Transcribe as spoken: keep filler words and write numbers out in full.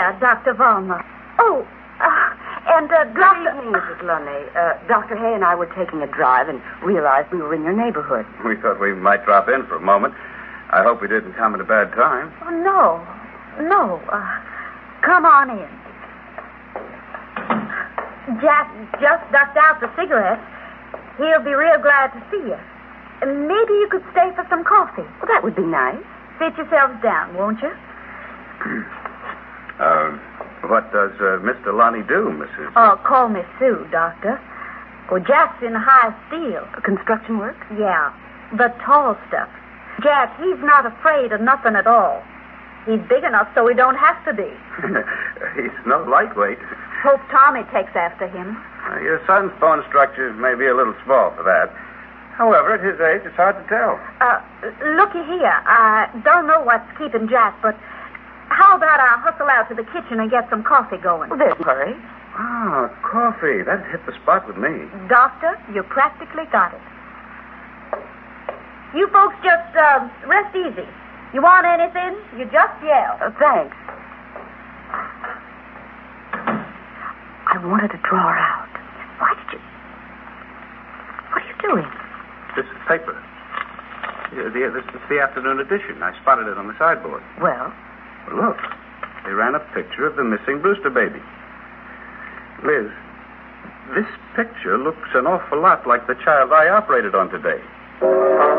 Yeah, Doctor Vollmer. Oh, uh, and uh, Good Doctor... evening, Missus Lundy. Uh, Doctor Hay and I were taking a drive and realized we were in your neighborhood. We thought we might drop in for a moment. I hope we didn't come at a bad time. Oh, no. No. Uh, come on in. Jack just ducked out the cigarettes. He'll be real glad to see you. Maybe you could stay for some coffee. Well, that would be nice. Sit yourselves down, won't you? uh, what does uh, Mister Lonnie do, Missus Oh, call me Sue, Doctor. Well, Jack's in high steel. Construction work? Yeah, the tall stuff. Jack, he's not afraid of nothing at all. He's big enough so he don't have to be. He's no lightweight. Hope Tommy takes after him. Uh, your son's bone structures may be a little small for that. However, at his age, it's hard to tell. Uh, looky here. I don't know what's keeping Jack, but how about I hustle out to the kitchen and get some coffee going? Well, there's no hurry. Ah, coffee. That'd hit the spot with me. Doctor, you practically got it. You folks just uh, rest easy. You want anything, you just yell. Uh, thanks. I wanted to draw her out. Why did you... What are you doing? This is paper. Yeah, the, this is the afternoon edition. I spotted it on the sideboard. Well? Well, look. They ran a picture of the missing Brewster baby. Liz, this picture looks an awful lot like the child I operated on today.